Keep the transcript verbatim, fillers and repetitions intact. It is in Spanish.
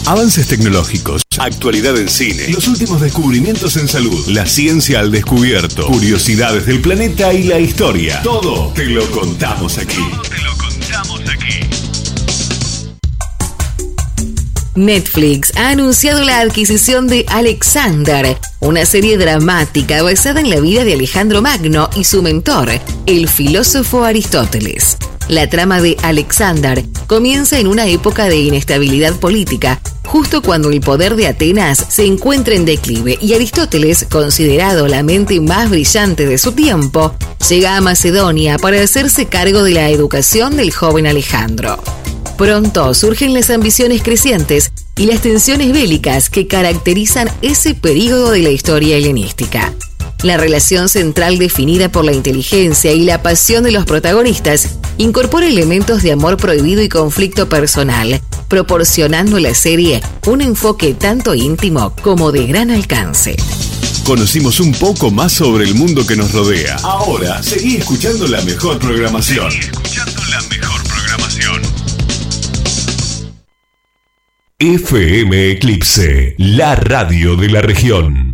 Avances tecnológicos, actualidad en cine, los últimos descubrimientos en salud, la ciencia al descubierto, curiosidades del planeta y la historia. Todo te lo contamos aquí. Todo te lo contamos aquí. Netflix ha anunciado la adquisición de Alexander, una serie dramática basada en la vida de Alejandro Magno y su mentor, el filósofo Aristóteles. La trama de Alexander comienza en una época de inestabilidad política, justo cuando el poder de Atenas se encuentra en declive y Aristóteles, considerado la mente más brillante de su tiempo, llega a Macedonia para hacerse cargo de la educación del joven Alejandro. Pronto surgen las ambiciones crecientes y las tensiones bélicas que caracterizan ese período de la historia helenística. La relación central definida por la inteligencia y la pasión de los protagonistas incorpora elementos de amor prohibido y conflicto personal, proporcionando a la serie un enfoque tanto íntimo como de gran alcance. Conocimos un poco más sobre el mundo que nos rodea. Ahora, seguí escuchando la mejor programación. Seguí escuchando la mejor programación. F M Eclipse, la radio de la región.